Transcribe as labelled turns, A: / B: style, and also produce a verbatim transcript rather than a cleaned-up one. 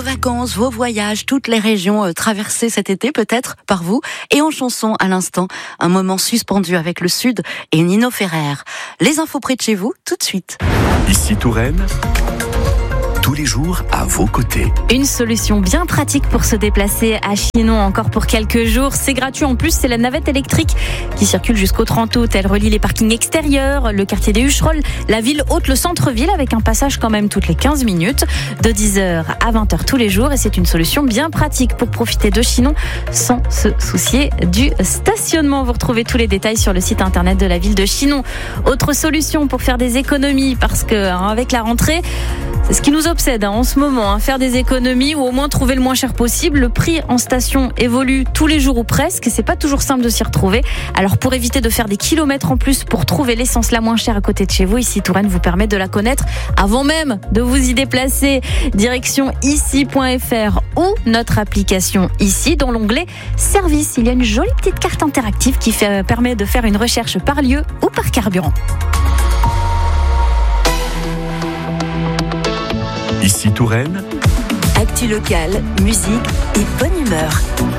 A: vacances, vos voyages, toutes les régions euh, traversées cet été peut-être par vous. Et en chanson à l'instant, un moment suspendu avec le Sud et Nino Ferrer. Les infos près de chez vous, tout de suite.
B: Ici Touraine, tous les jours à vos côtés.
C: Une solution bien pratique pour se déplacer à Chinon encore pour quelques jours. C'est gratuit en plus, c'est la navette électrique qui circule jusqu'au trente août. Elle relie les parkings extérieurs, le quartier des Hucherolles, la ville haute, le centre-ville avec un passage quand même toutes les quinze minutes de dix heures à vingt heures tous les jours. Et c'est une solution bien pratique pour profiter de Chinon sans se soucier du stationnement. Vous retrouvez tous les détails sur le site internet de la ville de Chinon. Autre solution pour faire des économies parce que hein, avec la rentrée, c'est ce qui nous obsède hein, en ce moment, hein, faire des économies ou au moins trouver le moins cher possible. Le prix en station évolue tous les jours ou presque et c'est pas toujours simple de s'y retrouver. Alors pour éviter de faire des kilomètres en plus pour trouver l'essence la moins chère à côté de chez vous, Ici Touraine vous permet de la connaître avant même de vous y déplacer. Direction ici point f r ou notre application Ici dans l'onglet Service. Il y a une jolie petite carte interactive qui fait, permet de faire une recherche par lieu ou par carburant.
B: Ici Touraine,
A: Actu locale, musique et bonne humeur.